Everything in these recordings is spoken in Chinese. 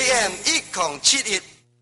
AM 1071。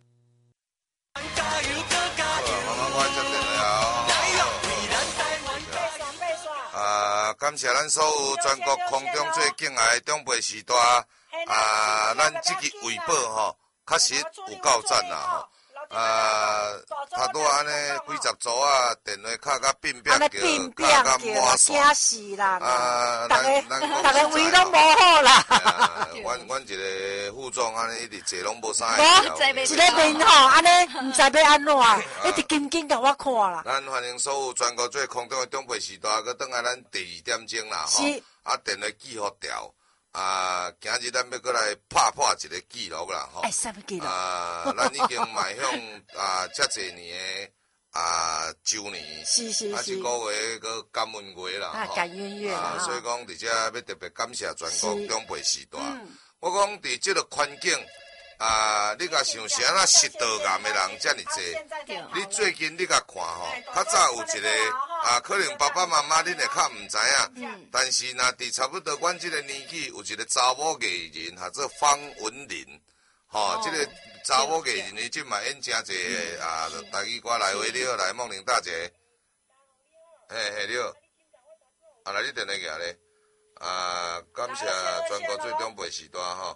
感谢咱所有全国空中最敬爱的长辈时代咱这个卫保吼，确实有够赞啦吼。他拄安尼几十组电话卡甲并表叫，卡甲满线， 死人大家胃拢无好啦。 阮一个副总安尼一直坐拢无啥会一个面吼安尼，唔知要安怎，一直紧紧甲我看啦。 咱欢迎所有全国最空中的长辈时代，佮转来咱第2点钟啦吼。电话记录掉。今日咱要过来拍一个记录啦吼。 什么记录？ 咱已经迈向遮侪年的周年， 是。 一个月个感恩月啦吼。 感恩月啦。 所以讲，伫遮要特别感谢全国长辈时代。我讲伫这个环境你甲想是安那食道癌的人遮尔济，你最近你甲看吼，较早有一个可能爸爸妈妈恁会较毋知影，但是若伫差不多阮这个年纪，有一个查某艺人，叫做方文琳，吼，这个查某艺人伊即嘛演真济台语歌来话你好，来梦玲大姐，你好，来你电话举咧，感谢全国最长辈时代吼。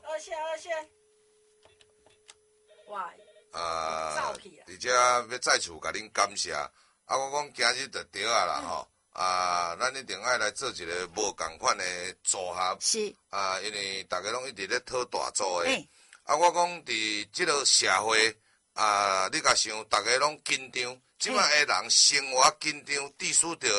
而且要再次甲恁感谢，我讲今日就对啦吼，咱一定爱来做一个无共款的组合， 是， 因为大家拢一直咧讨大组的，我讲伫即个社会，你甲想，大家拢紧张，即摆的人生活紧张，秩序着